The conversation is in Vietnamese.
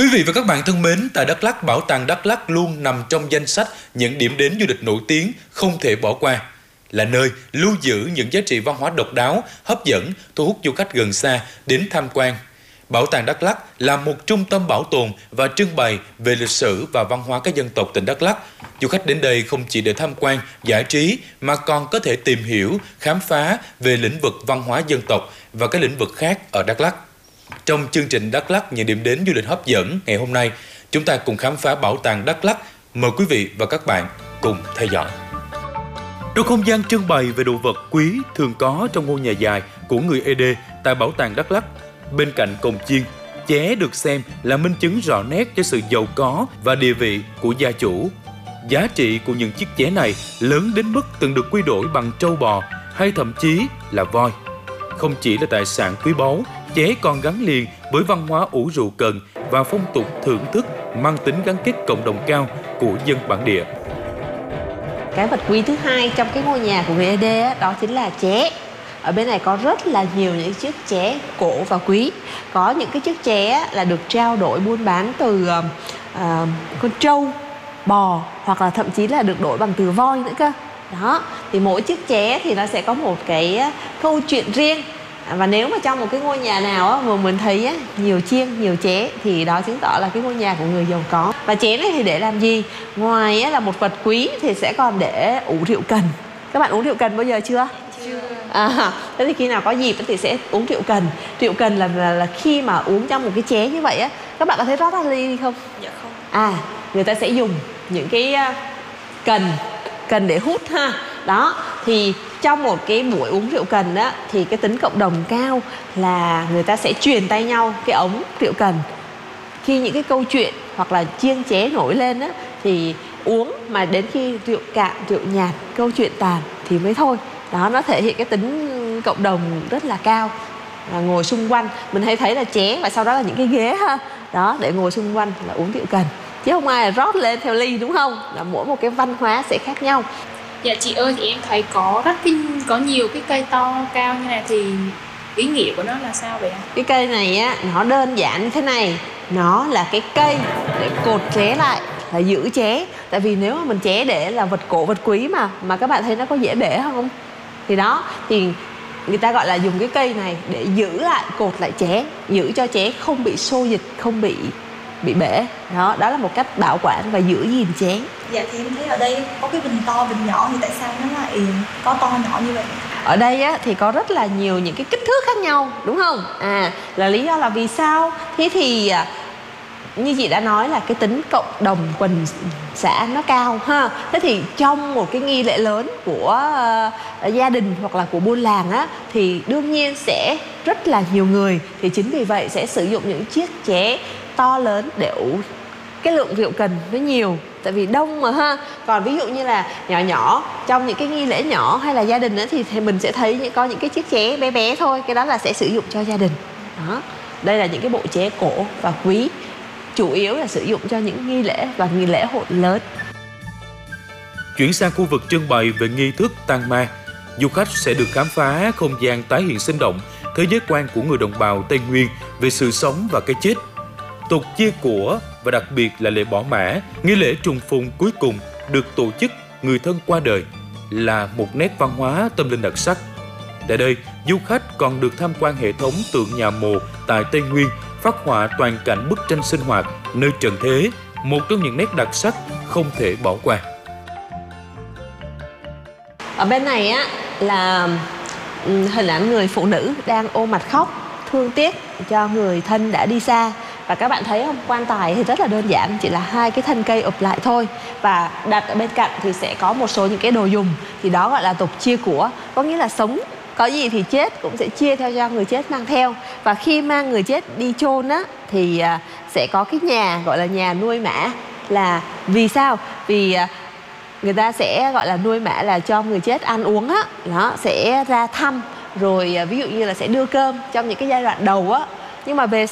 Quý vị và các bạn thân mến, tại Đắk Lắk, Bảo tàng Đắk Lắk luôn nằm trong danh sách những điểm đến du lịch nổi tiếng không thể bỏ qua. Là nơi lưu giữ những giá trị văn hóa độc đáo, hấp dẫn, thu hút du khách gần xa đến tham quan. Bảo tàng Đắk Lắk là một trung tâm bảo tồn và trưng bày về lịch sử và văn hóa các dân tộc tỉnh Đắk Lắk. Du khách đến đây không chỉ để tham quan, giải trí mà còn có thể tìm hiểu, khám phá về lĩnh vực văn hóa dân tộc và các lĩnh vực khác ở Đắk Lắk. Trong chương trình Đắk Lắk những điểm đến du lịch hấp dẫn ngày hôm nay, chúng ta cùng khám phá Bảo tàng Đắk Lắk. Mời quý vị và các bạn cùng theo dõi. Trong không gian trưng bày về đồ vật quý thường có trong ngôi nhà dài của người Ede tại Bảo tàng Đắk Lắk, bên cạnh cồng chiên, ché được xem là minh chứng rõ nét cho sự giàu có và địa vị của gia chủ. Giá trị của những chiếc ché này lớn đến mức từng được quy đổi bằng trâu bò hay thậm chí là voi. Không chỉ là tài sản quý báu, ché còn gắn liền với văn hóa ủ rượu cần và phong tục thưởng thức mang tính gắn kết cộng đồng cao của dân bản địa. Cái vật quý thứ hai trong cái ngôi nhà của người Ede đó chính là ché. Ở bên này có rất là nhiều những chiếc ché cổ và quý. Có những cái chiếc ché là được trao đổi buôn bán từ con trâu, bò hoặc là thậm chí là được đổi bằng từ voi nữa cơ. Đó, thì mỗi chiếc ché thì nó sẽ có một cái câu chuyện riêng. Và nếu mà trong một cái ngôi nhà nào mà mình thấy nhiều chiêng, nhiều ché thì đó chứng tỏ là cái ngôi nhà của người giàu có. Và ché này thì để làm gì? Ngoài là một vật quý thì sẽ còn để ủ rượu cần. Các bạn uống rượu cần bao giờ chưa? Chưa. Thế thì khi nào có dịp thì sẽ uống rượu cần. Rượu cần là khi mà uống trong một cái ché như vậy các bạn có thấy rót ra ly không? Dạ không. Người ta sẽ dùng những cái cần để hút ha. Đó, thì trong một cái buổi uống rượu cần thì cái tính cộng đồng cao là người ta sẽ truyền tay nhau cái ống rượu cần. Khi những cái câu chuyện hoặc là chiêng ché nổi lên thì uống, mà đến khi rượu cạn, rượu nhạt, câu chuyện tàn thì mới thôi. Đó, nó thể hiện cái tính cộng đồng rất là cao. Ngồi xung quanh, mình hay thấy là ché và sau đó là những cái ghế ha. Đó, để ngồi xung quanh là uống rượu cần. Chứ không ai là rót lên theo ly, đúng không? Là mỗi một cái văn hóa sẽ khác nhau. Dạ chị ơi, thì em thấy có nhiều cái cây to cao như này thì ý nghĩa của nó là sao vậy ạ? Cái cây này nó đơn giản như thế này. Nó là cái cây để cột ché lại, là giữ ché. Tại vì nếu mà mình ché để là vật cổ, vật quý mà các bạn thấy nó có dễ bể không? Thì đó, thì người ta gọi là dùng cái cây này để giữ lại, cột lại ché, giữ cho ché không bị xô dịch, không bị bể. Đó là một cách bảo quản và giữ gìn ché. Dạ, thì em thấy ở đây có cái bình to, bình nhỏ, thì tại sao nó lại có to nhỏ như vậy? Ở đây thì có rất là nhiều những cái kích thước khác nhau, đúng không? Là lý do là vì sao? Thế thì như chị đã nói là cái tính cộng đồng quần xã nó cao ha. Thế thì trong một cái nghi lễ lớn của gia đình hoặc là của buôn làng thì đương nhiên sẽ rất là nhiều người. Thì chính vì vậy sẽ sử dụng những chiếc ché to lớn để ủ cái lượng rượu cần nó nhiều, tại vì đông mà ha. Còn ví dụ như là nhỏ nhỏ trong những cái nghi lễ nhỏ hay là gia đình thì mình sẽ thấy có những cái chiếc ché bé bé thôi. Cái đó là sẽ sử dụng cho gia đình. Đó, đây là những cái bộ ché cổ và quý, chủ yếu là sử dụng cho những nghi lễ và nghi lễ hội lớn. Chuyển sang khu vực trưng bày về nghi thức tang ma, du khách sẽ được khám phá không gian tái hiện sinh động thế giới quan của người đồng bào Tây Nguyên về sự sống và cái chết, tục chia của và đặc biệt là lễ bỏ mả, nghi lễ trùng phùng cuối cùng được tổ chức người thân qua đời, là một nét văn hóa tâm linh đặc sắc. Tại đây, du khách còn được tham quan hệ thống tượng nhà mồ tại Tây Nguyên, phác họa toàn cảnh bức tranh sinh hoạt nơi trần thế, một trong những nét đặc sắc không thể bỏ qua. Ở bên này là hình ảnh người phụ nữ đang ôm mặt khóc, thương tiếc cho người thân đã đi xa. Và các bạn thấy không, quan tài thì rất là đơn giản, chỉ là hai cái thân cây ụp lại thôi. Và đặt ở bên cạnh thì sẽ có một số những cái đồ dùng. Thì đó gọi là tục chia của, có nghĩa là sống có gì thì chết cũng sẽ chia theo cho người chết mang theo. Và khi mang người chết đi chôn thì sẽ có cái nhà gọi là nhà nuôi mả. Là vì sao? Vì người ta sẽ gọi là nuôi mả là cho người chết ăn uống đó, sẽ ra thăm, rồi ví dụ như là sẽ đưa cơm trong những cái giai đoạn đầu Nhưng mà về